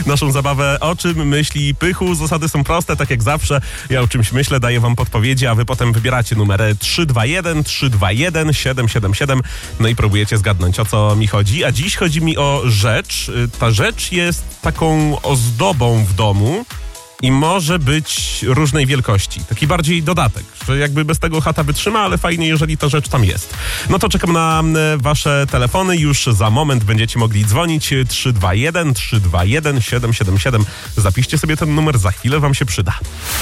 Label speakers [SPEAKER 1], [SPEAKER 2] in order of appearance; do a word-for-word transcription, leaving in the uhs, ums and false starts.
[SPEAKER 1] naszą zabawę O czym myśli Pychu. Zasady są proste, tak jak zawsze. Ja o czymś myślę, daję wam podpowiedzi, a wy potem wybieracie numery trzy dwa jeden, trzy dwa jeden, siedem siedem siedem. No i próbujecie zgadnąć, o co mi chodzi. A dziś chodzi mi o rzecz. Ta rzecz jest taką ozdobą w domu i może być różnej wielkości. Taki bardziej dodatek, że jakby bez tego chata wytrzyma, ale fajnie, jeżeli ta rzecz tam jest. No to czekam na wasze telefony. Już za moment będziecie mogli dzwonić. trzy dwa jeden, trzy dwa jeden, siedem siedem siedem. Zapiszcie sobie ten numer, za chwilę wam się przyda.